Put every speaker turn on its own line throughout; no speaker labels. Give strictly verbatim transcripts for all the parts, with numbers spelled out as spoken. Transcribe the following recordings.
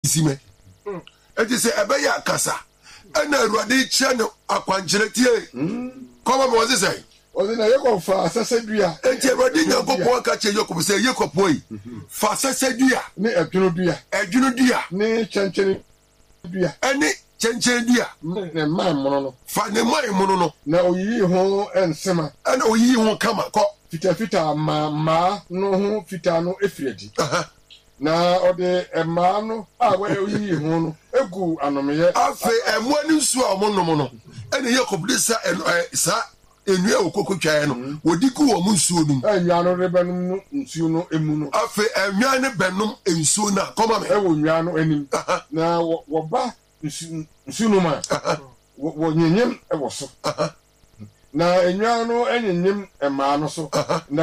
isime enti se ebeya kasa ana Awurade chia ne akwankyere tie koma me wose say
Odina Yakob fa asasedua
enti Awurade Nyankopɔn ka che Yakob say Yakob boy fa asasedua
ne adwunu dua
adwunu dua
ne kyenkyene dua
ene kyenkyene dua
ne man mono no
fa ne man mono no
na oyiyi ho ensema
ana oyiyi ho kama ko
fita fita ma ma no ho fita no efiredi na ode ema no a we oyiyi ho no egu anomye
afe emo ani nsu a omonom no ene Yakob de sa sa enua okokotwae no wodiku wo mu nsuo num
enua no rebenum nsuo no emu no
afe enua ne benum nsuo na koma me
e wo nua no anim na wo ba nsuo no ma wo nyenyem e wo so na enua no enyenyem ema no so na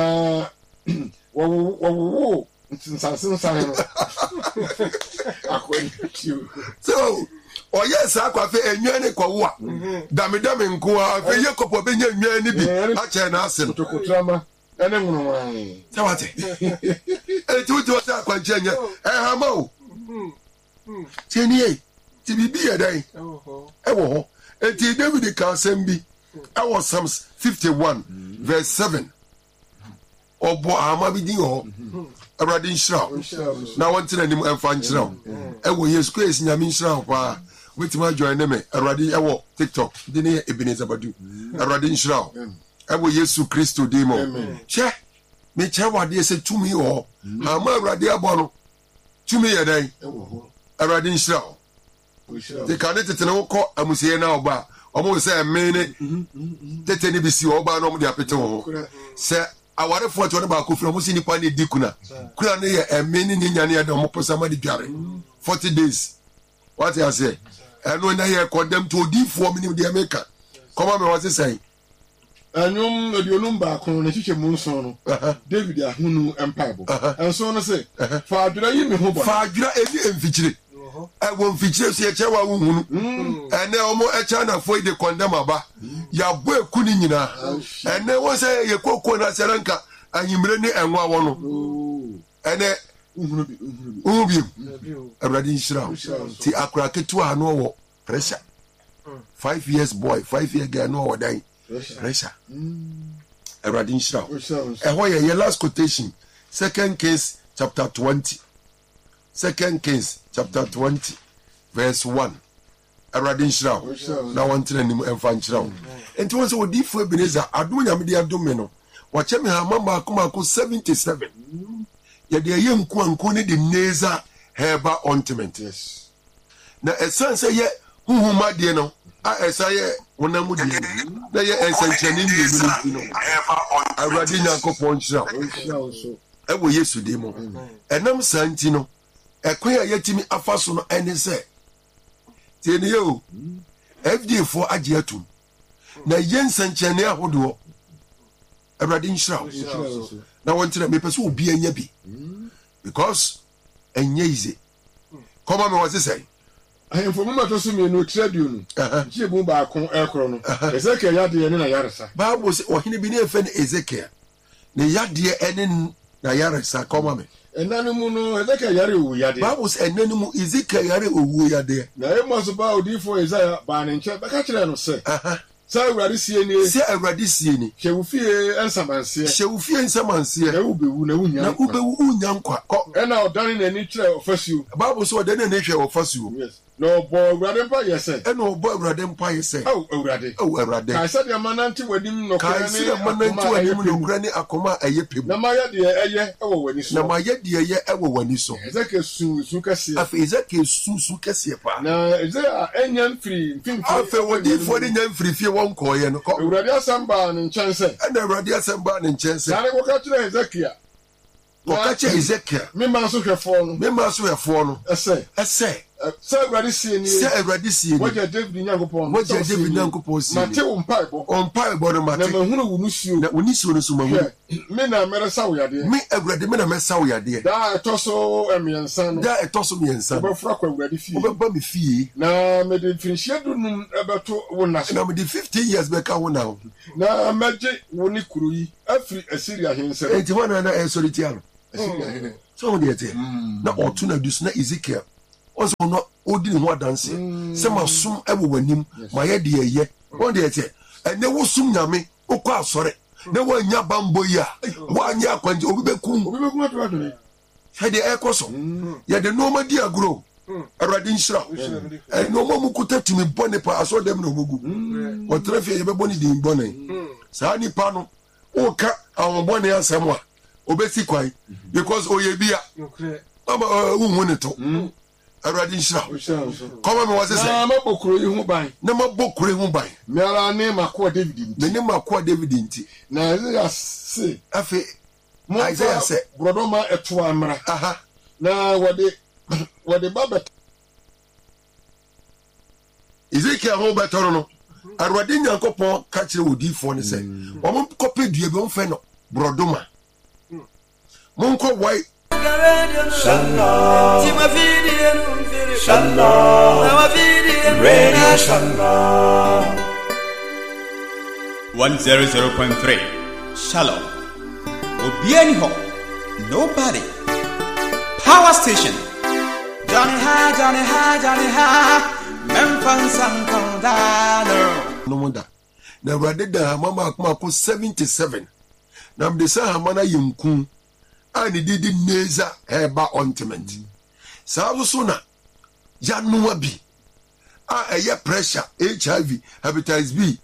wo wo wo nsansen nsan no akwani tiu
so oye sa kwafe enua ne kwawo a dame dame nko a fe Yakob obenya enua ne bi a che na ase no
tokotrama ene ngono wa
tawate e ti wuti wata akwanche nya e ha ma o tieni e ti bibi ya dai e wo ho e ti David ka sembi e wo Psalms fifty-one verse seven obo ama bi din ho Awurade nhyira na wonte na nim emfa nhyira e wo Yesu Christ nyame nhyira pa wetima join me Awurade e wo TikTok de ne Ebenezer Badu Awurade nhyira e wo Yesu Kristo de mo che me che wade se tumi ho ha ma Awurade abo no tumi ye dai Awurade nhyira de ka ne tetene wo kɔ amusie na oba omo se eme ne tetene bi si oba no mo de apete ho se aware fo to ne ba ko fira mo si nipa ne dikuna kura ne ye eme ne nyane ya de mo posama de dware forty days what you say eno na ye condemn to di for minim de America come on me what say
anyum edionum ba ko ne hihye mu nso no David ahunu empaibo enso no say fa adura yi me ho bo
fa adura ebi emfikyire e wo mfikyire so ye chewa wo hunu ene omo e cha na foi de condemn aba ya bo eku ni nyina ene wo say ye kokko na seranka anyimre ni enwa wo no ene
uhunu bi
uhunu bi Awurade nhyira ti akura ketu ano wo pressure five years boy five year girl no wo dan pressure Awurade nhyira e ho ye last quotation second Kings chapter twenty second Kings chapter twenty verse one Awurade nhyira na wontre nim emfa nhyira enti won se odifo Ebenezer ado nyame de adom me no wache me ha mama akoma ko seventy-seven ya de ye nku anku ne de Neza herbal ointment
yes
na esanse ye huhuma de no a esaye wonamu de na ye ensanchani ni no Awurade Nyankopɔn nhyira e wo Yesu de mo enam santi no ekwe ya yetimi afaso no ene se tieni yo F D A for agye atum na yen sanchani ahodo Awurade nhyira na wontere me pese obi anya bi because enye ize come on me what say
I for mama to so me no tradio no je bu ba kon ekro no Ezekiel yade ene na yaresa
Bible say ohine bi na efe na Ezekiel na yade ene na yaresa come on me
enanu mu no Ezekiel yare owu yade
Bible say enanu mu Ezekiel yare owu yade
na emo so ba odifo Isaiah ba ne nche baka kire no se sa Awurade sie ni
se Awurade sie ni
hewufie ensamanse
hewufie ensamanse
na ubewu na unya
na ubewu unya nkwa
ena odane na ni kire ofasuo
Bible say odane na hwe ofasuo
yes no bo Awurade mpa yese
ena obo Awurade mpa yese
oh Awurade
oh Awurade
ka se de manante wadim no
kra ne manante wadim no kra ne akoma ayepem
na maya de eye ewo wani so
na maya de eye ewo wani so
Ezekiel su su kase
afa Ezekiel su su kase pa
na Ezekiel enyan free mfimfi
afa wodi for de nyan free fie won koye no ko
Awurade asamba ne nchense
ena Awurade asamba ne nchense
na ne ko ka kire Ezekiel
ko ka kire Ezekiel
me ma so hwefo no
me ma so hwefo no
ese
ese
se Awurade sie ni
se Awurade sie ni
woje David Nyankopon
woje David Nyankopon sie
mate wo mpaibo
o mpaibo no mate
na mahunu wo nusuo
na onisuo no so mahunu
me na mere sa wo yade
me Awurade me na me sa wo yade
da etoso emiensa no
da etoso miensa
bo fra kwa Awurade fie
wo ba me fie
na me de finhia dunum ebeto wo naso
na me de fifteen years be ka wo na
na meje wo ni kuru yi afri Asiria hense
enti wana na e sorry tiano
Asiria hene
so wo de ete na otu na dus na Ezekiel also no odi ne ho adanse se masom ewo wanim ma ye de ye won de ye and they will soon yame okwa asore na wanya bambo ya wanya akwanje obi bekum
obi bekum atwa
he de ekoso ye de no ma di agro Awurade nhyira e no ma mukuta timi bone pa aso dem no gugu o trafia ye be bone din bone sa ni pa no o ka awon bone asem a obesi kwai because oyebia mama wu hu ne to Awurade nhyira koma me wose se
na mabokuro yi hu ban
na mabokuro yi hu ban
me ara ne makoa David nti
me ne makoa David nti
na Isaiah se
afi
mo
Isaiah se
brodoma eto amra
aha
na wode wode babet
Ezekiel ho betoro no Awurade Nyankopon ka kire odifo ne se o mo kope due be on fe no brodoma mon ko wai
Shalom, Shalom, Radio Shalom, one zero zero point three. Shalom. Obiani ho, nobody. Power station. Johnny ha, Johnny ha, Johnny ha. Memphis and Condano.
No wonder. Na Awurade da mama akoma ko seventy-seven. Na mdesa hamana yimku. Ani didi neza heba ointment. Sa so na ya no bi. A eye pressure, H I V, hepatitis B.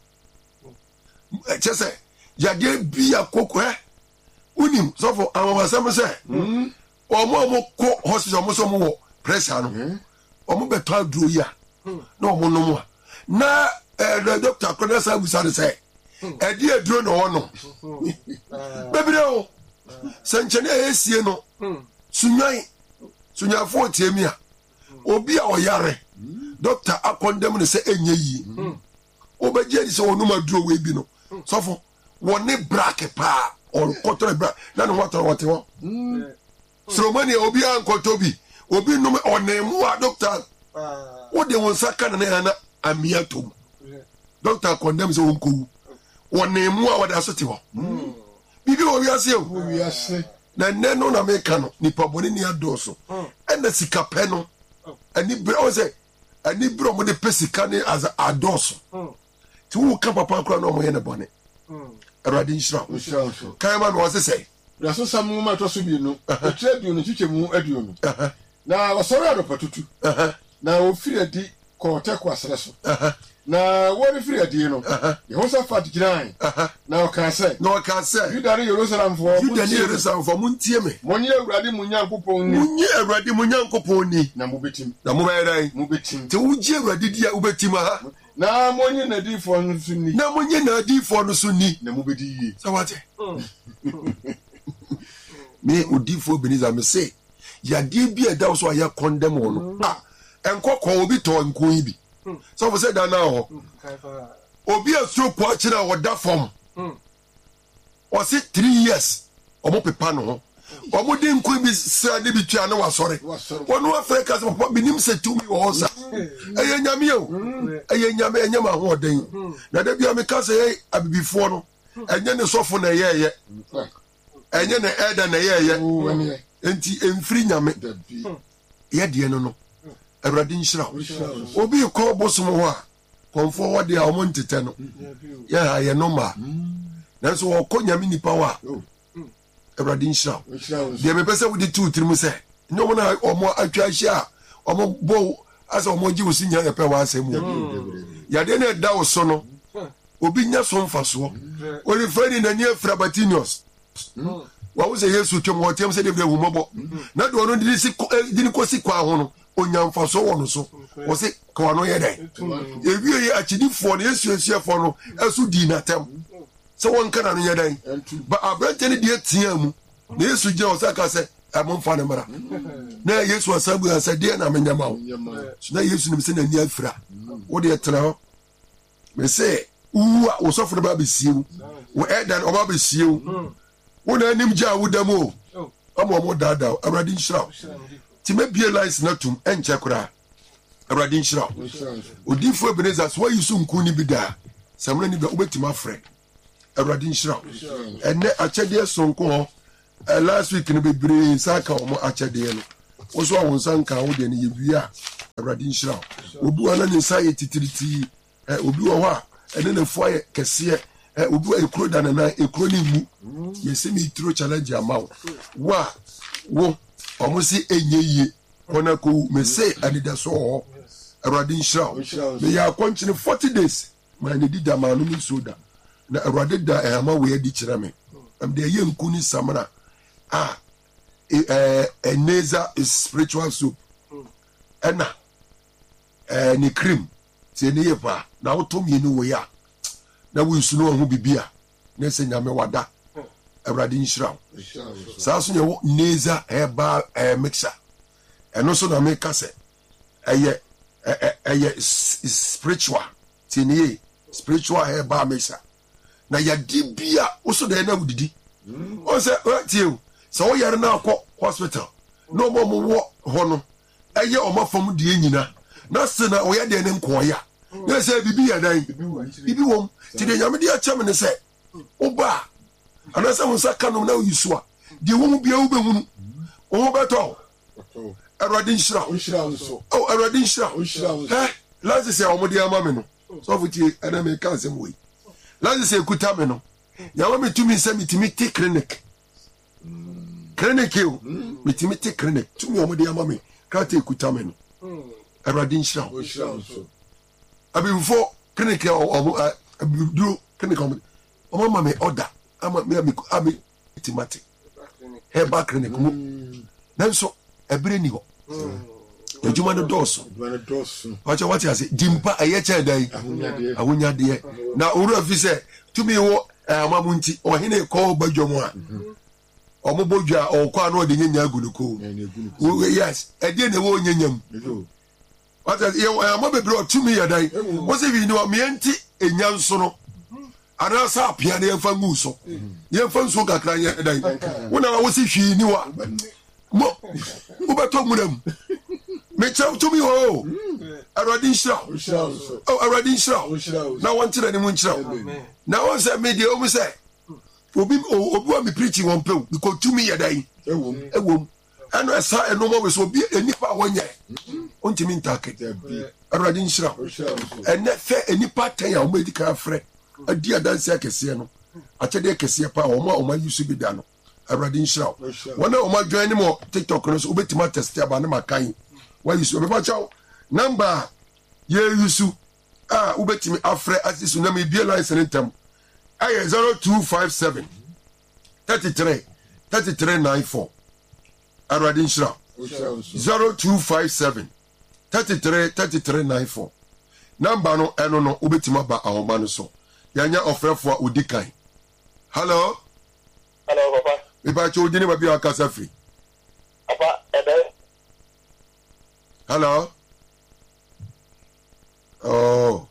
Chese ya de bi akoko eh. Unim so for amabasam se. Mhm. Omo omo ko hospital omo so mo pressure no. Omo beto aduro ya. Na omo no mo. Na eh doctor Konesa Busare say. E di aduro no ono. Bebere o. Sanchene esie no sunyan sunyafo tiemia obi a oyare doctor akondem ne se enye yi obeje di se wonu maduro we bi no sofo woni brack pa on control bra na no water water wo Solomoni obi ankoto bi obi no onemu a doctor wo de won saka na na amiatom doctor akondem se wonko wonemu a wada so te wo bibi o wiase o
wiase
na neno na meka no nipa boni ni adoso ena sika pe no ani bre o se ani bro mo de pesika ni as adoso ti wo ka papa kra no mo ye ne bone Awurade nhyira kan ma no se se
ya so samu ma to so bi no etre bi no chichemu aduo no na wasori adopatutu na ofiri adi ko teko asere so na wori free adi no ye ho sa fat giran na o kan say
na o kan say
Juda ni Jerusalem for
Juda ni Jerusalem for muntie me
monye Awurade munyankopon ni
munye Awurade munyankopon ni
na mubetim
na mo bayran
mubetim
te wuji Awurade dia ubetim ha
na monye na di for no so ni
na monye na di for no so ni
na mubedi yi
sawate me odifo beniza me say ya die bi e da so ya condemn no ah enkoko obi to nko yi bi so for say that now obi asuro kwa kira woda form o say three years omo pepa no omo de nko bi sra de bi tua na wasore wonu Africa so papa binim se tumi wo hosa eye nyame o eye nyame enyama ho oden na da bia me ka say abibifo no enye ne sofo na yeye enye ne eda na yeye enti emfiri nyame ye de no no Awurade nhyira obi ko bosom ho a konfo wode a omo ntete no ya ye no ma nanso wo ko nyame nipa wa Awurade nhyira de me pese wudi two three mu se nyomo na omo atwa hia omo bo asa omo ji wosi nya epe wa asemu ya de na da wo so no obi nya so mfaso oni fani na nya frabatinios wa wo se Yesu twem wo tem se de bre humobo na do no di si di ni ko si kwa ho no onyamfa so wono so wo se kwa no ye dai ewie ye achidifo no Yesu esuafo no asu di na tem se won kana no ye dai ba abrante ne die tia mu na Yesu je o saka se amomfa ne mara na Yesu asabu asa de na menyama wo na Yesu ne se na ni afira wo de tena ho me se uwa wo sofo ba be siewu wo edan oba be siewu wo na anim ja wo damo amo mo dada Awurade nhyira ti me bie lies na tum enche kura Awurade nhyira odifo Ebenezer so yi so nku ni bida samra ni ba obetima afre Awurade nhyira enne achede sonko ho last week ni bebre saka omo achede no also I was on count and you are a radin Ubu an anxiety titty, Ubu wa, and then a fire cassia, Ubu a crowd and a crony. You see me through challenge your mouth. Wa, wo, almost say a ye, Honaku may say, and it is all a radin shroud. They are continuing forty days. My did a man soda. Na Radin da Ama we ditcherame. And the young Kuni Samana. Ah, a neza is spiritual soup. Ena, eh, ni cream. Se ni yepa. Na utom yenu we ya. Na we suno who be beer. Nese nyame wada. Radin shroud. Sasu nyo neza eba eh, mixer. And also na me kase. Eye, eye spiritual. Tini spiritual eba mixer. Na ya dibia also the na udidi. O se tie so wo yare na akọ hospital. No mo mo wo ho no. Eye o mafam die nyina. Na se na wo ya de ne nko ya. Na se bibi ya dan. Bibi wom. Ti de nyame de a cham ne se. Oba. Ana se mo saka no na yisu a. De wo mu bia wo behunu. O beto. Eradi nshira. Oh eradi nshira. Eh, lazi se o mo de ama me no. So futi ana me kan se mo yi. Lazi se kuta me no. Ya wa me tumi se mitimi te clinic. Clinic yo. Mitimi te clinic. Tumi o mo de ama me. Ka te kuta me no. Eradi nshira. Abi before clinic o do clinic o mo ma me order. Ama me me abi timati. Heba clinic mu. Nanso ebere ni ho. Ejuma no doso. Wacha what you say? Dimpa ayeche dai. Awunya de. Na uru afise tumi wo amamunti o hene ko badwomo a. Omo bodwa o kwa no de nyanya agunuko. Yes, e de ne wo nyanyam. Wacha ye amabebre o tumi ya dai. Wo se bi ni o mienti enyanso no. Ana sa apia ne yemfa nguso. Yemfa nso kakra ye dai. Wo na wo se hwi ni wa. Mo ubeto munam. Me chow to me ho. Aradin shra. Oh aradin shra. Now one tira ni mun shra. Now one say me dey o say. Obi obi me preaching one pe because to me yadai. Ewom. Ewom. Ano esa eno mo we so bi enipa wonye. Ontimi ntake. Aradin shra. Ene fe enipa ten ya o me di ka frɛ. Adi adanse akese no. Akyede akese pa o ma o ma yusu bi da no. Aradin shra. Wana o ma join mo TikTok no so obetima test aba na makan. Why you so be chow number ye yusu ah ubetimi afre asisu na me bia license ntem ay zero two five seven thirty-three thirty-three ninety-four Aradin shra zero two five seven thirty-three thirty-three ninety-four number no eno no ubetima ba ahoma no so yanya ofrefo odikan. Hello
hello papa
me ba cho dini ba bia kasa free
papa ebe.
Hello. Oh.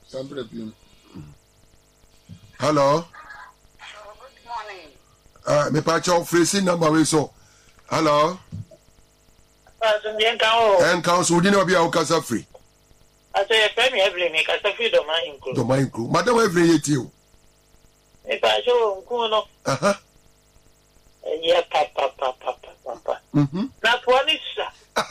Hello.
Good morning.
Ah, me pa cho freezing number we so. Hello.
Pastor bien kao.
En council di na bia o kasa free.
Aso ye pe mi every me kasa free do man include.
Do man include. Madam every yeti o.
Me pa cho nku no.
Aha.
Ye pa pa pa pa pa.
Mhm.
Na polisa.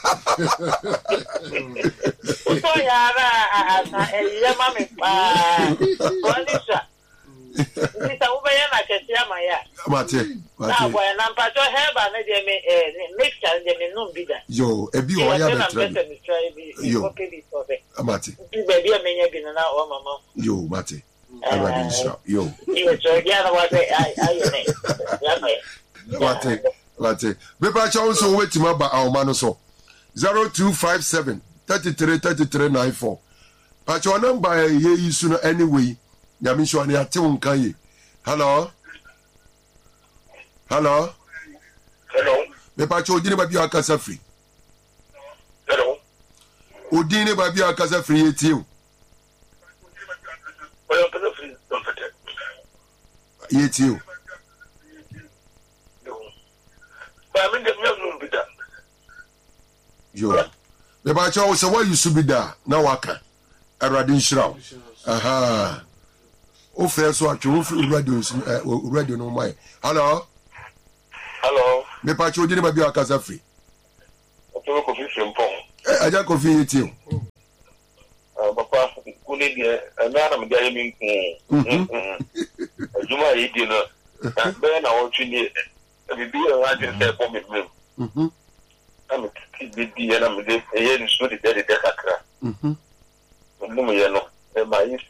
Uto yara asa eya mami pa. Polisa. Nita ube ya na kesi ama ya.
Mate.
Na kwa na mpacho heba ne de me eh mixture de me no bida.
Yo, ebi o ya betra. Yo. Mate.
Ibe bi amenya bi na o mama.
Yo, mate. Aradin shra. Yo.
Iwe so ya na wa say ai ai ne. Ya me.
Mate. Mate. Me pa cho so wetima ba ahoma no so. zero two five seven thirty-three thirty-three ninety-four Pacho number ye yisu no anyway nyame sho ne ate won kan ye. Hello. Hello.
Hello.
Me pacho odine ba bia kasa free.
Hello.
Odine ba bia kasa free ye tie o.
Oyo kasa free don't forget.
Ye tie o.
Ba mi de me no bida.
Yo. Me ba cho so why you should be there na waka. Aradin shra. Aha. O fe so atwo radio radio no mai. Hello.
Hello.
Me pa cho dine ba bia kasa free.
to ko fi frimpong
eh aja ko fi ti
ah papa ku ni de na na me ga mi ku ajuma yi di no be na o twi ni bi bi e wa de se ko mi mi
mhm
am ki bi di na me de e ye ni so de de de kakra
mhm
mo mo ye no e ma yi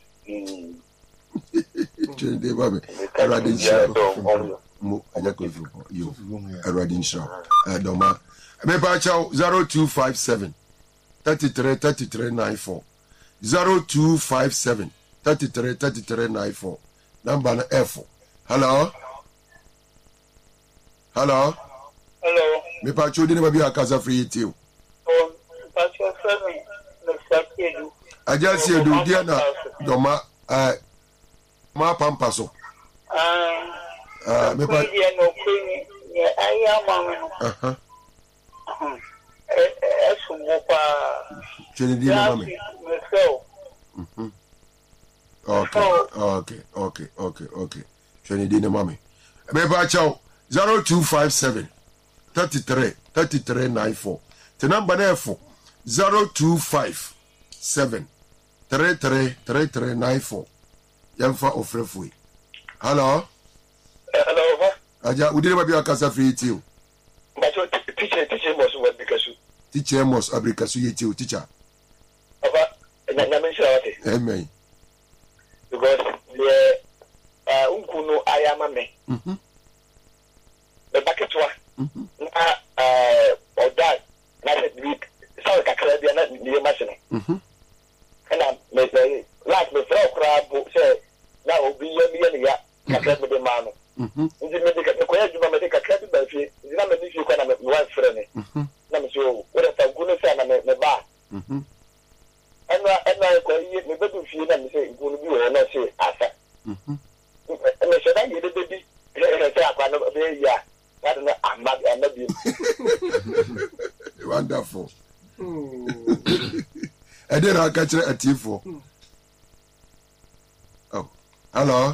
Chende babe Eradi Insha mo aja ko fi yo Eradi Insha eh doma me pa chao zero two five seven thirty-three thirty-three ninety-four zero two five seven thirty-three thirty-three ninety-four number na F. Hello hello
Hello.
me pa chao dine baby akasa free ti o
Oh, Pastor Seven, the Sakedu.
aja si edu dia na doma eh ma pampa so
Ah,
ah me pa
Queen no Queen, yeah, I am on.
aha
Eh, Sumupa.
chende di na mame
Myself.
mhm okay okay okay okay okay chende di na mame me pa chao zero two five seven thirty-three thirty-three ninety-four the number na F zero two five seven thirty-three thirty-three ninety-four yamfa ofrefui hello
hello ba
aja udire babi akasa free ti o
ba so teacher teacher mo so wa bikasu
teacher mos abrikasu yeti o teacher
aba na na men sha wate
amen
because the uh unkunu ayama me
mhm
the bucket wa
mhm
na uh oda na se week so kakra bia na ni machine
mhm
na me me last me fra kra bo se na obi ye mi ye ya kakra me de ma no
mhm
ndi me de kakra ko ya juma me de kakra bi ba fie ndi na me ni fie ko na me wa frɛ ne
mhm
na me so wo de ta gunu se na me me ba
mhm
ana ana ko yi me bedu fie na me se gunu bi wo na se asa
mhm
me se na ye de de bi e se akwa no be ya na de na amma amma bi
wonderful ede ra ka kire atifo oh hello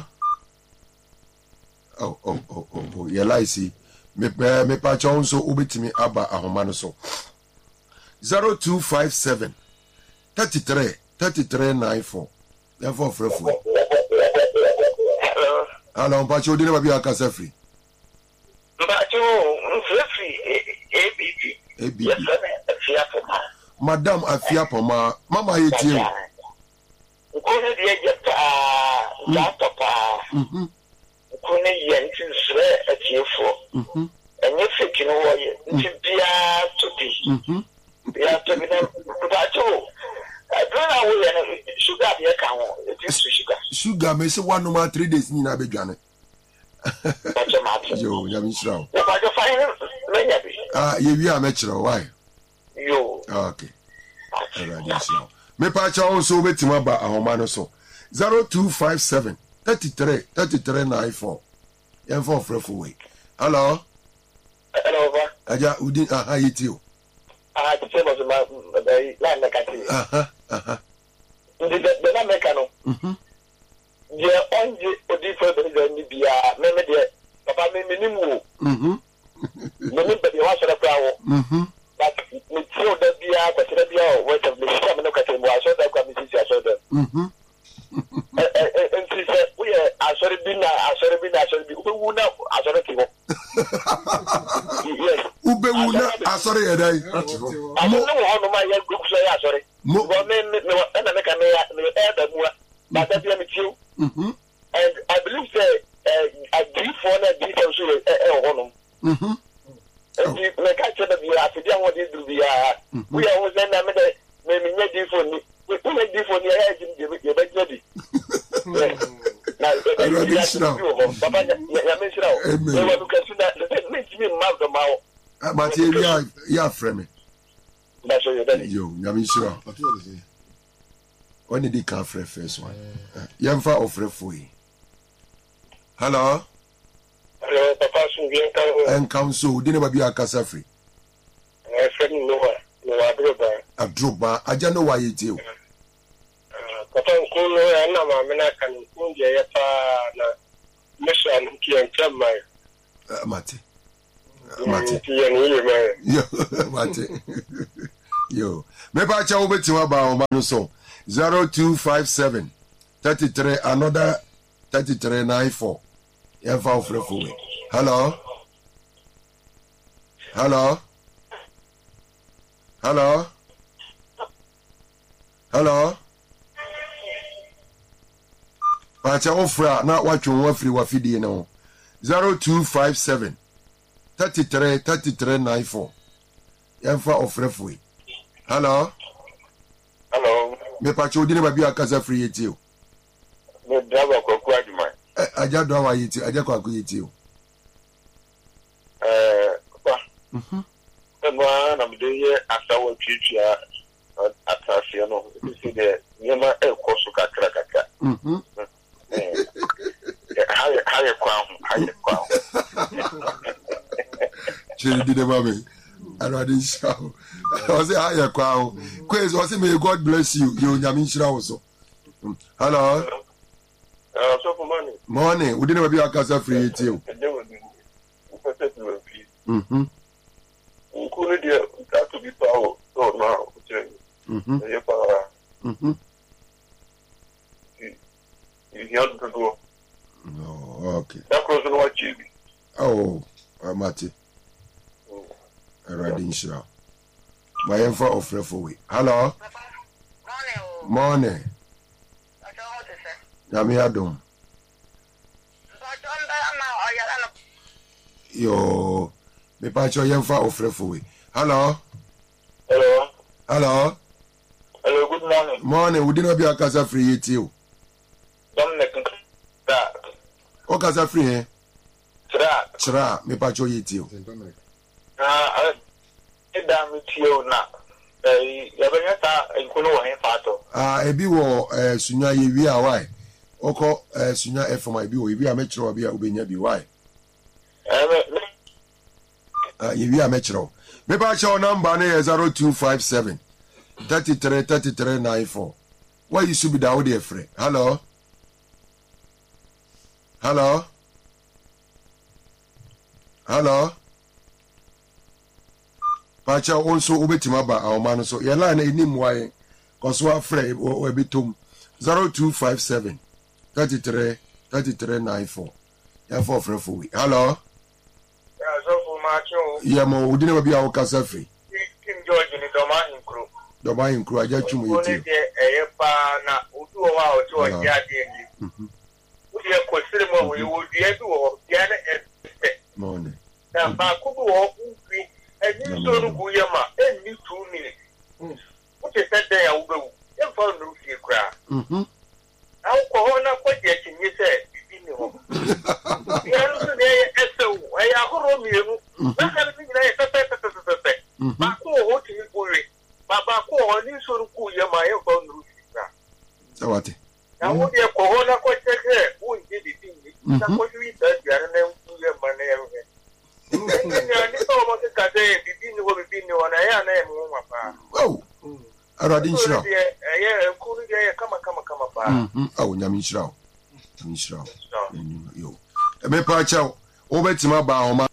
oh oh oh oh, oh. ya laisi me me pa chon so ubetimi aba ahoma no so zero two five seven thirty-three thirty-three ninety-four ya for frefu
hello
hello pa chon dine babi akasa free
ba cho free A B P
A B P
yes sir fia for ma
madam afia poma mama yetie
ko ne de je pa ja to pa
mhm
ko ne ye ntin sre atiefo
mhm
enye fake no wo ye ntin bia to bi
mhm
bia to bi na ba cho adona wo ye no sugar bia ka ho it is sugar
sugar me se one number three days ni na bedwane
ba cho ma
yo ya mi shira
o ba jo fine me nya bi
ah ye wi a me kire why
yo
okay already now me pa cha on so betima ba ahoma no so zero two five seven thirty-three thirty-three ninety-four yan for frefo way hello
hello ba
aja udin aha yiti o
ah ti se mo so ma la na ka ti
aha aha
ndi de na me ka no
mhm
je onje odi fo be de ni bia me me de papa me me ni mu
mhm
me ni be de wa so da kwa wo
mhm
but me ti o da bia kwa da bia o we ta me shi me no ka te mo aso da kwa me si aso da
mhm
eh eh eh nti se we asori bi na asori bi na asori bi wu na asori ti ho yes
ube wu na asori ye dai
asori no ho no ma ye group so ya asori
mo
go me me na me ka me ya me e da mu ba da bia me ti o
mhm
and I believe say uh, a brief one a brief also eh ho no
mhm
and me ka che da bia afidi an wodi du bia we ya wo say na me de me me nya di phone ni we me di phone ya ji de be be jadi na
Already shira.
papa ya me shira o we wa ka su na me ti me ma do ma o
but ye ya ya frame
na so yo dani
yo ya mi shira when did he come for first one yan fa ofrefo yi hello
hello papa su bien ka o
en council dine babi akasa free
e friend no wa no wa bro ba
adroba aja no wa yiti o
papa ko no ya na ma me na kan ko je ya pa na mission ki en chama
mate Mate.
Yo,
Mate. Yo. Me pa cha obeti wa ba o ma no so. zero two five seven thirty-three another thirty-three ninety-four. Yeah, for free for me. Hello. Hello. Hello. Hello. Pacha ofra na watchu wa free wa fidie no. zero two five seven thirty-three thirty-three ninety-four. Yeah, for free for me. Hello.
Hello.
Me pacha odine ba bi akasa free yeti o.
Me driver ko ku aduma.
Eh aja do wa yeti, aja ko aku yeti o.
Eh, pa.
Mhm.
Ema na me dey asawo twitwa atase no. See the nyema e koso kakra kakra.
Mhm.
Eh. Haye haye kwa haye kwa.
Chiri di de mame. Aradi show. I say haye kwa o. Quiz I say may God bless you. You nyame nshira wo so. Hello.
Uh, so for money.
Morning. We didn't be akasa free yeti o. Mhm.
Nkuru dia that to be power. So now,
Mhm.
you power.
Mhm.
You have to go.
No, okay.
That cross no what you.
Oh, Amati. Aradi nshira. My info offer for we. Hello. Morning. Nyame adom. Yo, me pa cho yemfa offer for we. Hello.
Hello.
Hello.
Hello, good morning.
Morning, we didn't be akasa free yeti o.
Dominic. That.
O kasa free eh?
That.
Chra, me pa cho yeti o.
Ah, I damn it you na. Eh, ya benya sa nkuno wo hen fato.
Ah, ebi wo eh sunya ye wi awai. Oko eh sunya e from ebi wo ebi a me chro obi a obenya bi why?
Eh,
Ah, ye wi a me chro. Me pa cho number na zero two five seven thirty-three thirty-three ninety-four. Why you should be down there free? Hello. Hello. Hello. Pacha also obetima ba awman so ye line enim why cause wa free o ebitum zero two five seven thirty-three thirty-three ninety-four. Ya for free for we. Hello.
yeah, so for macho.
Yeah, mo udine ba bia wo kasa free.
King George ni doma inkru.
Do ba inkru aja twum
Oni
yeti.
de eye pa na odu o wa o to o ja de ni.
Mhm.
Odi e ko sire mo we wo die bi wo dia na e.
Morning.
Na ba ku bi wo ufi eni so no ku yema eni two minutes. O te se de ya wo be wo. E fa no fi kra.
Mhm.
Na ko ho na ko je tinye se bibi ni ho. Ya no so ne e se wo. E ya ho ro mi enu. Na ka ni na e se se se se se. Ba ko ho ti ni ko re. Ba ba ko ho ni so ku yema e fa no fi kra.
Sawate.
Na wo de ko ho na ko che ke wo ndi di di ni. Na ko ju ita ya na ku yema na e. Ni so mo se ka de bibi ni wo bibi ni wona ya na e mo ma pa.
Oh. Aradi nshira.
Eh, nkuru de kama kama kama pa.
Mhm. Oh, nyame nshira. Nyame nshira. Yo. E me pa cha obetima ba awman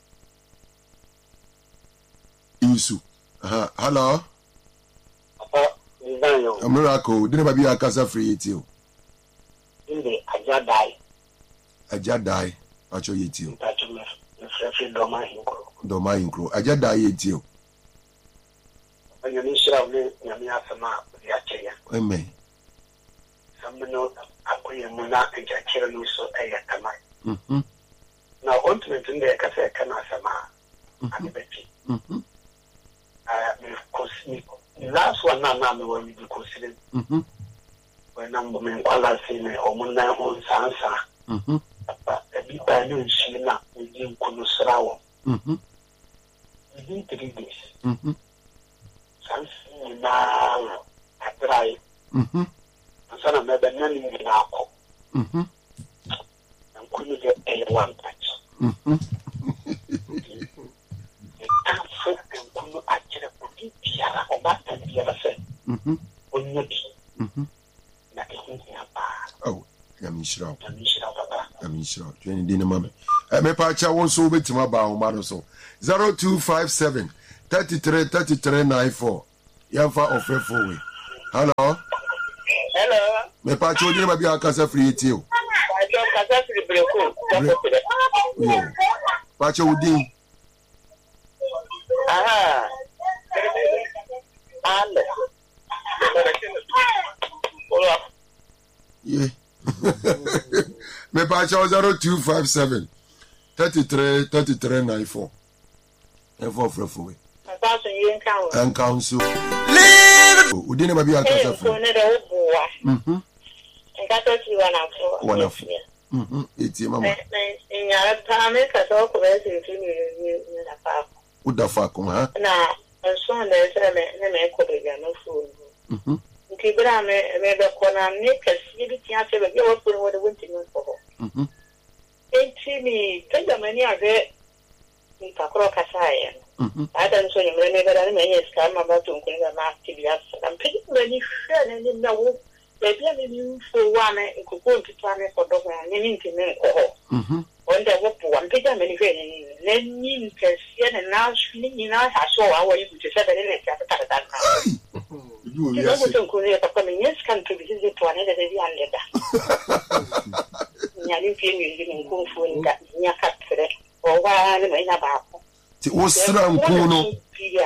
Yusu. Aha. Hello.
Papa, ni danyo.
A miracle. Didn't ba bia kasa free yeti o.
Inde aja dai.
Aja dai. Pacho yeti o.
Tacho me. Frefe doma hinkro.
Do ma inkro. Aja dai yeti o.
Anyo ni shira ne nyame asama ya cheya.
Amen.
Samno akoye mu na aja kira no so eya kama.
Mhm.
Na ultimate inde ka se kana sama. Ani beti.
Mhm.
Ah, me kosi. Last one na na me wa mi kosi.
Mhm.
When I'm going to say, "Oh, my name is Sansa."
Mhm.
Ebi ba no nsi na ebi nkunu srawo.
Mhm.
Within three days.
Mhm.
Sansi na atrai.
Mhm.
Sana mebe nani ni na akọ.
Mhm.
Nkunu de e one touch.
Mhm.
E kanfo nkunu akire odi biara obata biara se.
Mhm.
Onye bi
Mhm.
na ke hu ya ba.
Oh, nyame nshira.
Na mi shira baba.
I'm sure. Twenty dinner mammy. I may patch I won't so bit to my bow, man. So zero two five seven thirty three thirty three nine four. Yafa of four way. Hello.
Hello.
Me patch you dinner be a casa free too.
I don't casa free break.
Patch you din.
Aha. And
yeah. Me patch you zero two five seven thirty three thirty three nine four. And for free for way. And council. Leave. We didn't be a casa free. Mm-hmm. Wonderful. Mm-hmm. It's your mama.
In your time, because all the rest is in the park.
What the fuck, huh?
Now, as soon as I could be no food.
Mm-hmm.
Keep it on me, the corner, Nick, as you can't say that you're putting what the winter for.
Mm-hmm.
Ain't me, tell them any of it. If I croak as I am.
Mm-hmm.
I don't say you may never any scam about to include a mask to be absent. I'm pretty many friends and in the wood. They be you for one and could go to China for dog and meaning to me.
Mm-hmm.
When they work for one picture, many friends, then you can see and now feeling in our show our you to set a little capital that now.
You
know what I'm going to come in this country visit to another day under that. I didn't feel you didn't go for that near cut today or while in about.
It was Srankuno.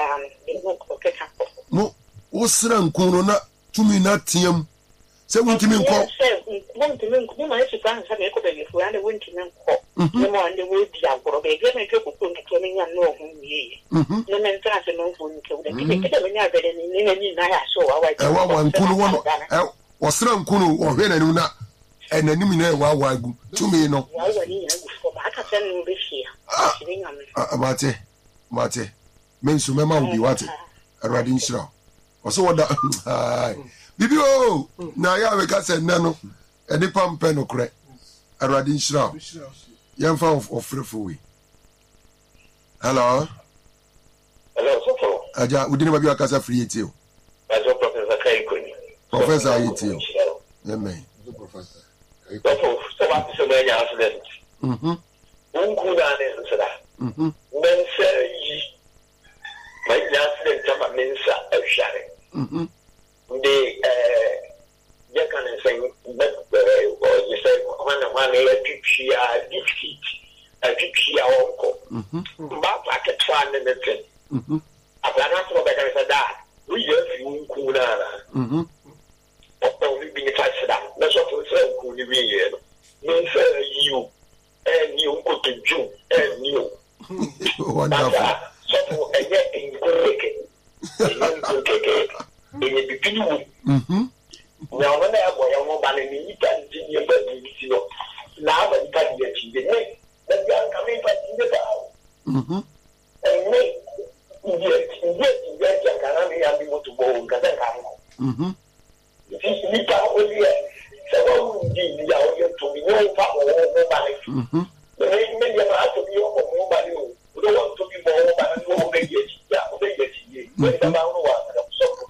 No, was Srankuno not to me not him. Say when to me call.
One to me, you might have a good if we had a winter call. No more on the way to Yagoro, they give me people to come in and know whom ye. No man tries to know who killed them. You never been in any night. So I
want one was Srankuno or Venuna and the Nimina Wawagu to me. No,
I can send you this year.
Mate, Mate, men so mema will be what a radin shroud. Or so what that. Bibio, now ya we got said nano, and the pump pen or crack a radin shroud. Young found of free. Hello,
hello,
Aja, we didn't have your casa free too.
I don't Professor Kaikuni.
Professor, I too. Amen.
Professor, so much so many accidents.
Mm hm.
Unkudan is that.
Mm hm.
Men say, my accident, I'm a mensa of sharing.
Mm hm.
The uh, Yakan is saying, but you say, one and one, a picture, defeat, a picture, uncle.
Mm-hmm.
But I can find the thing.
Mm-hmm.
I plan not to better as a dad. We just won't cool down.
Mm-hmm.
Only being touched down. That's what we say, cool be here. Means you and you go to June and you.
Wonderful.
So, and yet in the mm-hmm. Now, when I was a woman, you can see your baby. Now, when you can get you, then you are coming back in the house.
Mm-hmm.
And me, yes, yes, yes, I cannot be able to go because I can't.
Mm-hmm.
It is me over here. So, what would you be out here to be no power over my?
Mm-hmm.
The many of us to be over mobile. We don't want to be more over and yet, yeah, over yet. When the man was so.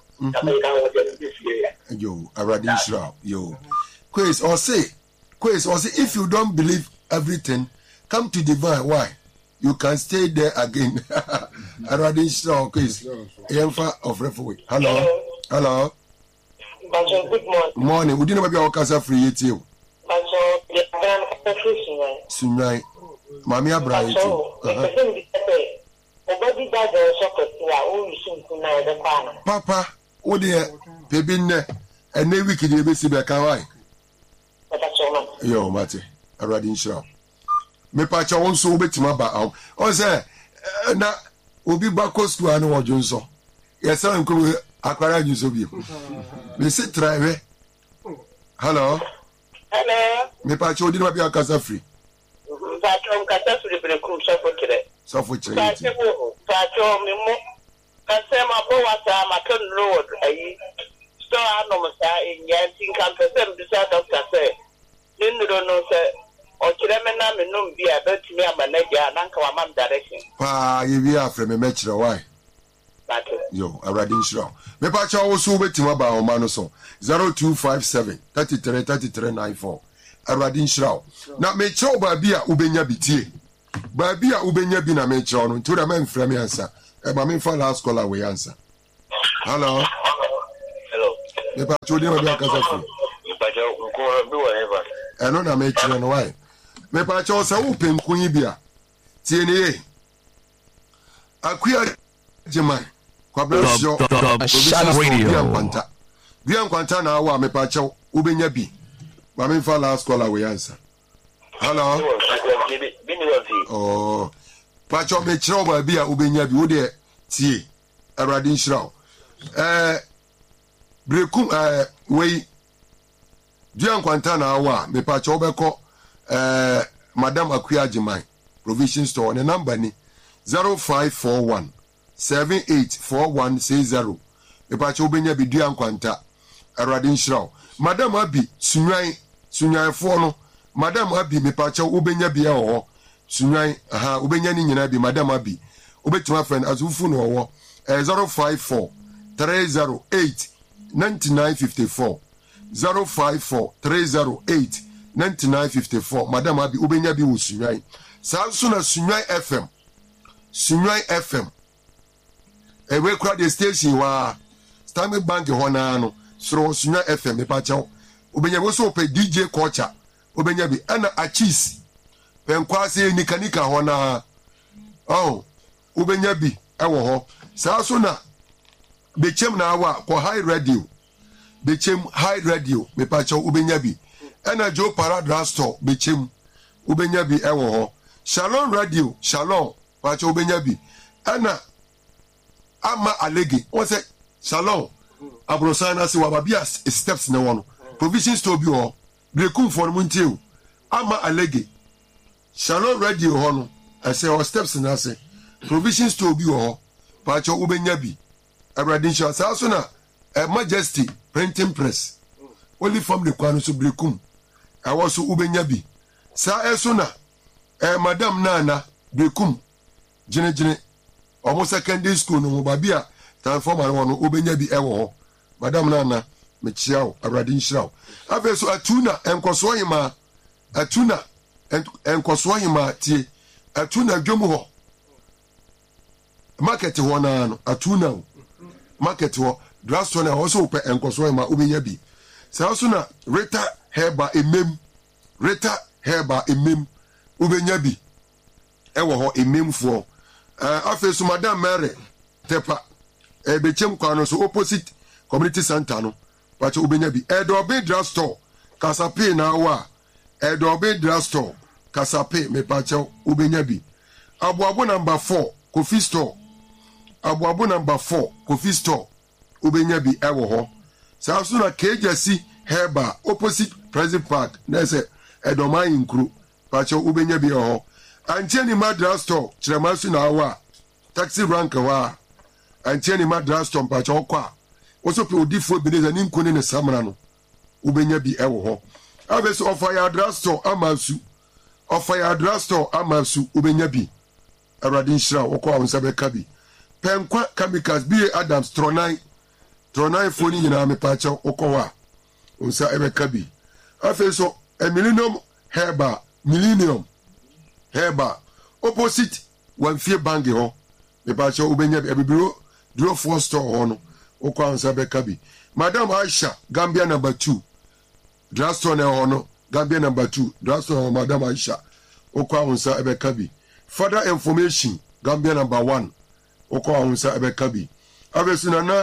Yo, a radin shroud. Yo, quiz or say, quiz or say, if you don't believe everything, come to divine. Why? You can stay there again. A radin shroud quiz. Emfa of refuge. Hello, hello.
Good morning.
Morning. We didn't have your casa free yet. You. Sunai. Mami Abraham. Papa. Oh dear, Pebin, and maybe we can be see back away. Yo, Mate, a radin shroud. Me patch on so bit my back. Oh, say, now we'll be back close to an old Johnson. Yes, I'm going to acquire news of you. Me sit try. Hello,
hello.
Me patch on didn't have your casa free.
Patron casa free for the crew suffer today.
Suffer today.
Patron, me more. I say my boy was a Macon Road. I so I know in Yantin campus and beside Doctor say, you don't know, sir, or Chiremana, and no be a bet me a manager and Uncle Mam direction.
Ah, you are from a match. Why? Yo, a radin shroud. Me patch also wait to my bow manoso zero two five seven thirty three thirty three nine four. Awurade nhyira wo na mekyerɛ wo baabi a wobɛnya bi tie baabi a wobɛnya bi na mekyerɛ wo no nti woda mamfrɛ me ansa ɛma memfa last call away ansa hello
hello
mepatɛ wode ma bi akasa fo ɛno na mekyerɛ no wae mepatɛ wo sɛ wopɛ nko yi bi a tie ne ye akoa gyeman kwabrɛhyɛ bia nkwanta bia nkwanta na awo a mepatɛ wo wobɛnya bi ma memfa last call away answer hello oh patcho me kyerɛ ba bi a wobɛnya bi wo de tie Awurade nhyira wo eh brekum eh wei dua nkwanta na awo a me patcho wobɛkɔ eh madam Akua Agyeman provision store ne number ni zero five four one seven eight four one six zero me patcho wobɛnya bi dua nkwanta Awurade nhyira wo madam Abi sunwan sunwanfo no madam Abi me patcho wobɛnya bi a wo sunwan aha wobɛnya ni nyina bi madam Abi wobɛtuma friend azufu no wo eh zero five four three zero eight nine nine five four zero five four three zero eight nine nine five four madam Abi wobɛnya bi wo sunwan saa so na sunwan F M sunwan F M e we kra the station wa Stanbic Bank ho na no soro sunwan F M me patcho wobɛnya wo so pe D J culture wobɛnya bi ana achis penkwase nikanika ho na oh wobɛnya bi ɛwɔ ho saa so na bechem na awa ko high radio bechem high radio me pacho wobɛnya bi ana Joe Paradra store bechem wobɛnya bi ɛwɔ ho Shalom radio Shalom pacho wobɛnya bi ana ama alege won say Shalom abrosana se wababia steps na wono provision store bi ho brekum for muntiu ama alege Shalom radio ho no ase o steps na ase provision store bi ho pacho wobɛnya bi Awurade nhyira saa so na a Majesty printing press only from the kwano so brekum awo so wobɛnya bi saa eso na eh madam Nana brekum gene gene omo secondary school no babia transformer no wobɛnya bi ɛwɔ ho madam Nana me chia wo Awurade nhyira wo afa so atuna enkoso hima atuna enkoso hima tie atuna dwom ho market ho na no atuna wo market ho drugstore na also pe enkoso hima obenya bi saa so na Rita Herba emem Rita Herba emem obenya bi ewo ho ememfo eh afa so madam Mary Tepa e bechem kwano so opposite community center no pacho ubenya bi Edobe drugstore Kasape na wa Edobe drugstore Kasape me pacho ubenya bi Abuabu number four Coffee store Abuabu number four Coffee store ubenya bi ewo ho sa so na Kejasi Herba opposite President Park na se Edoma Inkru pacho ubenya bi ho Antieni Madras store Chiremasu na wa taxi rank wa Antieni Madras store pacho kwa also pe odifo beneza ni nkone ne samra no ubenya bi ewo ho abeso offer ya address store amasu offer ya address store amasu ubenya bi Awurade nhyira wokọ awonsa be ka bi penkwa chemicals bi Adams Tronai Tronai foni nyina me pacha wokọ wa onsa ebe ka bi afeso a millennium herba millennium herba opposite Wanfie bangi ho me pacha ubenya bi ebibiro draw four store ho no wokọ awonsa be ka bi Madam Aisha Gambia number two drugstore na ho no Gambia number two drugstore Madam Aisha wokọ awonsa ebe ka bi Further information Gambia number one oko awunsa ebeka bi abesuna na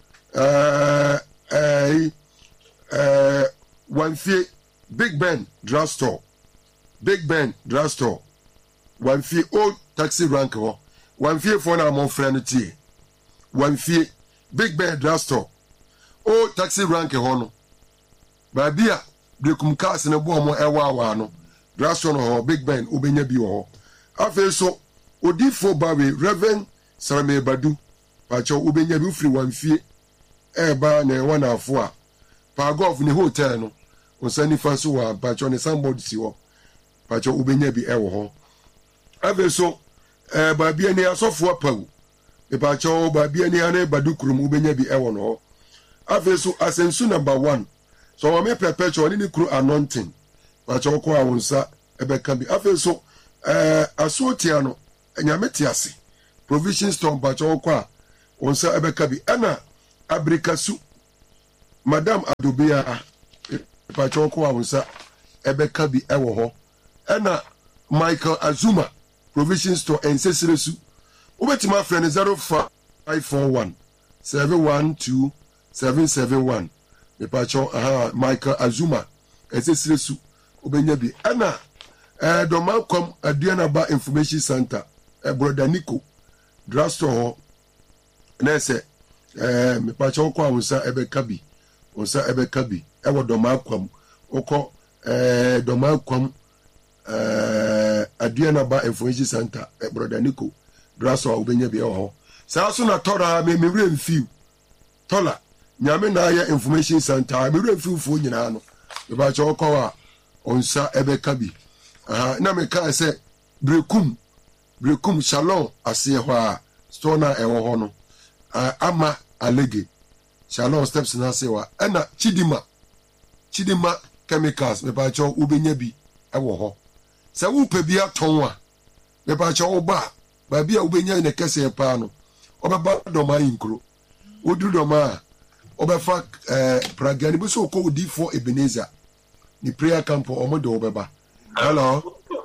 eh eh eh Wanfie Big Ben drugstore Big Ben drugstore Wanfie old taxi rank ho Wanfie for na mon friend tie Wanfie Big Ben drugstore old taxi rank ho no babia brekum cars ne bo mo ewa awa no drugstore no ho Big Ben obenya bi ho afa so odifo bawe Reverend Salome Badu pacho ubenya bi free Wanfie e ba na wana afo a pa golf ni hotel no onsani fa so wa pacho ne somebody si ho pacho ubenya bi e wo ho afa so e ba bia ni asofo apawu e pacho ba bia ni ana Badu krum ubenya bi e wo no afa so asensu number one so wa me perpetual ni kru anointing bacho ko awonsa ebeka bi afeso eh asotia no nyame te ase provision store bacho ko a wonsa ebeka bi ana abrikasu madam adobia bacho ko awonsa ebeka bi ewo ho ana Michael Azuma provision store ensesiresu ubetima friend zero five four one seven one two seven seven one me pacho aha Michael Azuma ensesiresu ubenya bi ana eh domakom aduana ba information center eh, brother Nico drugstore ho na se eh me pacho ko awonsa ebeka bi onsa ebeka bi ewo domakom okọ eh domakom Uh, aduana ba information center eh, brother Nico draso obenya bi ho sa so na tora me me wure mfiu tola nyame na ya information center me wure mfiu fo nyina no e ba cho ko a onsa ebeka bi aha na me ka se brekum brekum shalom ase ho a store na ewo ho no uh, ama alege shalom steps na se wa na chidima chidima chemicals me ba cho obenya bi ewo ho sa wo pe bia ton a me ba cha wo ba ba bia wo benya ne kese pa no obeba do ma yinkro oduru do ma obefa eh pragani bi so ko di for Ebenezer ni prayer camp o mo de obeba hello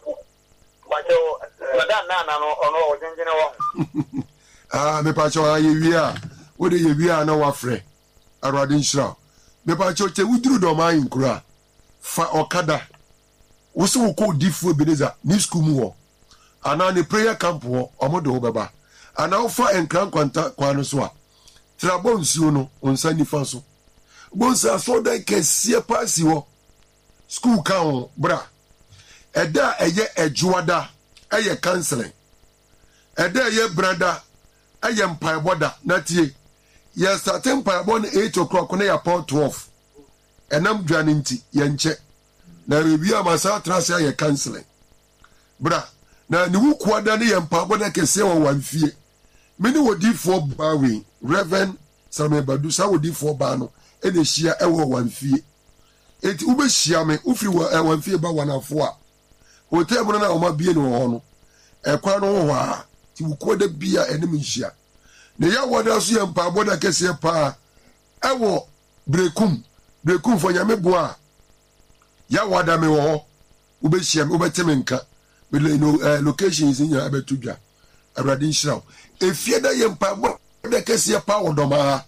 bacho madam na na no ono ojenjene wo
ah me pa cha ye wi a wo de ye wi a na wa frɛ arwade nshira me pa cha te wuduru do ma yinkro a fa okada wose wo ko difu Ebenezer ni school mu wo ana ni prayer camp wo omo de obeba ana wo fa enkran kwanta kwano so a trabo nsuo no onsa nifa so bonsa so da kesie pasi wo school kan bra eda eye ejuada eye counseling eda eye brada eye mpaiboda natie ye starting mpaibo na eight o'clock na ya port twelve enam dwane nti ye nche na review amasa trase aye counseling bra na ni wuku da ne ye mpabo na kese wo wanfie meni wodi for bawe Reverend Salome Badu sa wodi for ba no e de hia e wo wanfie enti ube hia me ufiri wo wanfie ba wanafo a hotel mo na o ma bie no ho no e kwa no ho a ti wuku da bia enim hia ne ya woda so ye mpabo na kese pa e wo brekum brekum fo nyame bo a ya wada me wo ube hia me ube teme nka we no uh, locations in your abetudwa awrade nshiraw e fieda ye mpabo de kese pa wodoma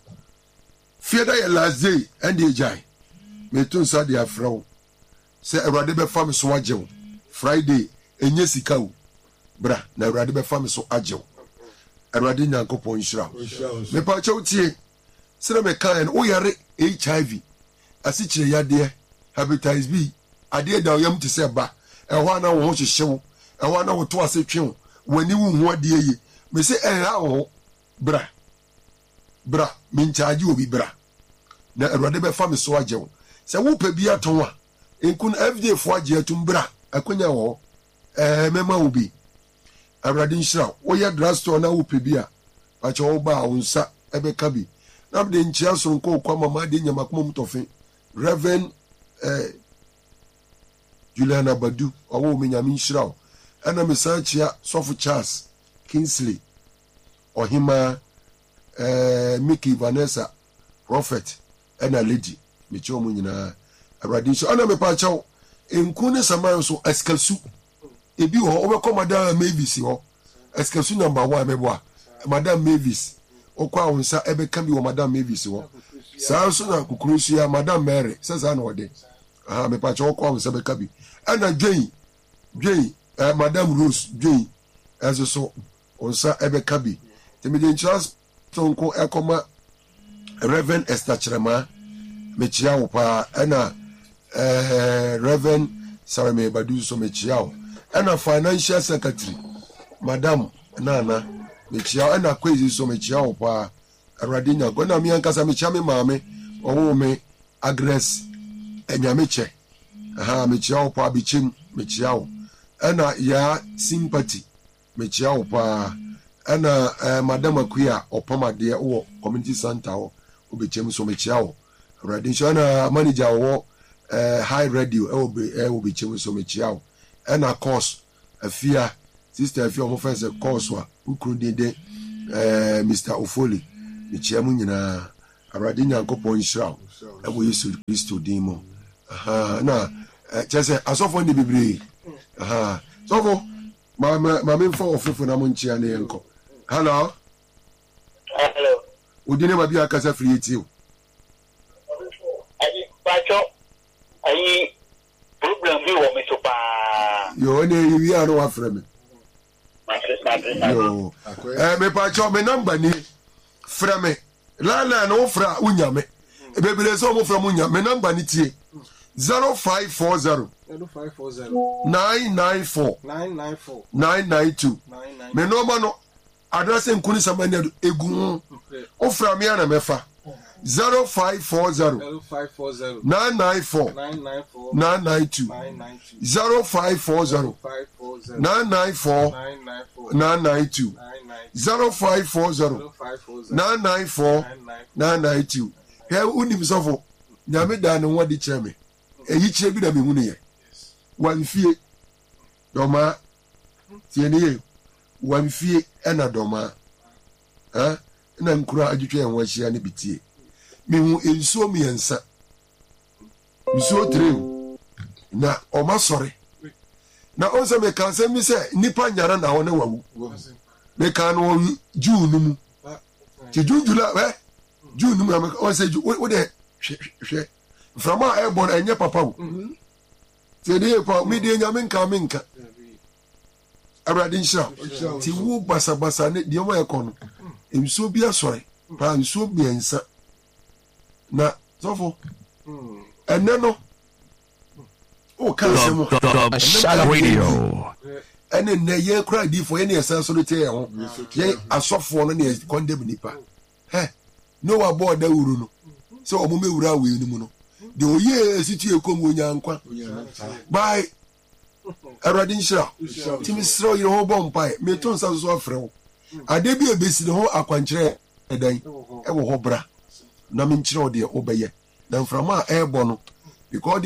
fieda ye last day and the jai me tun sa dia fraw se awrade be fam so ajew Friday enye sika wo bra na awrade be fam so ajew awrade nyankopon nshiraw me pa chew tie sere me kan o yare H I V asi kire yade hepatitis B ade da yam ti se ba e ho na wo ho hyehyew e ho na wo to ase twen wani wu ho ade yi me se e ha wo bra bra min charge obi bra na erode be fa me so ajew se wo pa bi aton a enkun everyday fo aje atum bra akonya wo eh mema obi awrade nshira wo ya drugstore na wo pa bi a pa che wo ba wo nsa ebe ka bi na de nchia so nko kwa mama de nyama kuma mutofe Reverend eh Juliana Badu owo me nyame nshira ana me sanchia Sofu Charles Kingsley Ohima eh Mickey Vanessa Prophet ana lady me cho mu nyina awrade so ana me pa chaw enku ne saman so eskalsu ebi ho obekọ madam Mavis ho eskalsu number one mebo madam Mavis okwa wonsa ebeka bi wo madam Mavis ho saa so na kukurusu ya madam Mary sasa na ode aha me pa chaw okwa wonsa beka bi ana dwen dwen eh, madam Rose dwen eso so onsa ebeka bi temede chance tonko ekoma Reverend Esther Chirema mechia wo pa ana eh Reverend Salome Badu so mechia wo ana financial secretary madam nana mechia ana kwezi so mechia wo pa Radinya gona mi ankasa mechia me maame owo me Agnes enyameche aha mechia wo pa bichim mechia wo ana ya sympathy mechia wo pa ana uh, madam akuya opamade wo community center wo obechem so mechia wo Radinya na manager wo uh, high radio ɛwɔ be ɛwɔ be kyɛm so me kyia wo ɛna course afia sister afia ɔmo fɛ sɛ course wa ukuru de de eh Mister Ofoli me kyia mu nyinaa awurade nyankopɔn nhyira wo ɛwɔ Yesu Kristo din mu aha na kyerɛ sɛ asɔfo ne bebree aha sɔfo ma ma me mfa ofofo na mo nkyia ne yɛnkɔ hello
hello
udine ma bi akasa free ti o
ayi pacho ayi problem bi wo me to pa
yo ne wi aro wa frɛ me yo eh me pacho me number ni frɛ me la la no fra unya me e bebele so mo fra mo nya me number ni tie zero five four zero
zero five four zero
nine nine four
nine nine four
nine nine two
nine nine
me no ma no address nkuni samanya egu o fra me ana mefa zero five four zero
zero five four zero
nine nine four
nine nine four
nine nine two
nine nine two
zero five four zero
five four zero
nine nine four
nine nine four
nine nine two
nine nine
zero five four zero
zero five four zero
nine nine four
nine nine
nine nine two he unim sofo nyame da ne wodi kyerɛ me eyi kyerɛ bi da me hu ne ye wan fie doma tie ne ye wan fie ɛna doma ha na nkura adwetwe en wa hyia ne bitie me hu ensuo miensa nsuo trew na ɔma sɔre na onse me kan sɛ mi sɛ nipa nyara na wo ne wawu me kan no juu no mu ti jujula eh juu no mu na o se wo de hwe hwe frama e bon enye papa wo ti de pa mi de nyame nka me nka awrade nhyira ti wo basa basa ne de mo ekɔ no ensuo bi asɔre pa nsuo biensa na sofo ene no o kan se mo
Shallow Radio.
ene ne ye kra di fo ye ne esa so te ye ho ye asofo no ne condemn nipa he no wa board da wuru no so omo mewura we ni mu no de oye situ ekom onya nkwa bye awrade nhyira timi sro ye ho bom pai me to nsa so afre ho ade bi ebesi ne ho akwankyere edan e wo ho bra na me nkyere o de obeye na mframa e bo no because